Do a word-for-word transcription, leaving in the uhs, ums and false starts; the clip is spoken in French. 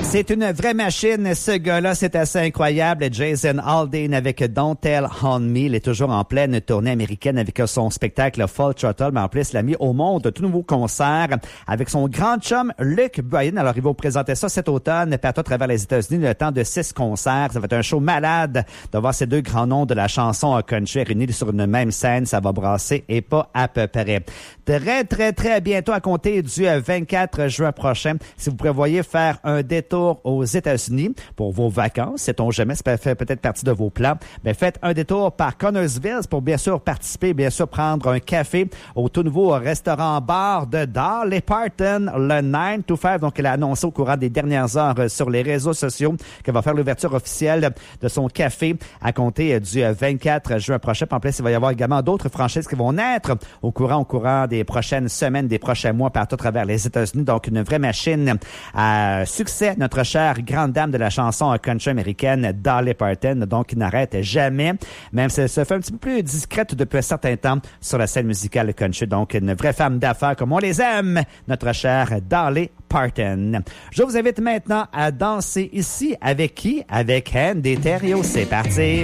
C'est une vraie machine, ce gars-là, c'est assez incroyable. Jason Aldean avec Don't Tell On Me. Il est toujours en pleine tournée américaine avec son spectacle Full Throttle, mais en plus, il a mis au monde tout nouveau concert avec son grand chum Luke Bryan. Alors, il va vous présenter ça cet automne, partout à travers les États-Unis, le temps de six concerts. Ça va être un show malade de voir ces deux grands noms de la chanson country réunis sur une même scène. Ça va brasser et pas à peu près. Très, très, très bientôt, à compter du vingt-quatre juin prochain, si vous prévoyez faire un détour aux États-Unis pour vos vacances, sait-on jamais, ça fait peut-être partie de vos plans, mais faites un détour par Connorsville pour bien sûr participer, bien sûr prendre un café au tout nouveau restaurant-bar de Dolly Parton, le neuf to cinq. Donc, elle a annoncé au courant des dernières heures sur les réseaux sociaux qu'elle va faire l'ouverture officielle de son café à compter du vingt-quatre juin prochain. En plus, il va y avoir également d'autres franchises qui vont naître au courant, au courant des prochaines semaines, des prochains mois partout à travers les États-Unis. Donc, une vraie machine à succès, notre chère grande dame de la chanson country américaine, Dolly Parton, donc qui n'arrête jamais, même si elle se fait un petit peu plus discrète depuis un certain temps sur la scène musicale country. Donc, une vraie femme d'affaires comme on les aime, notre chère Dolly Parton. Je vous invite maintenant à danser ici avec qui? Avec Andy Thériault. C'est parti!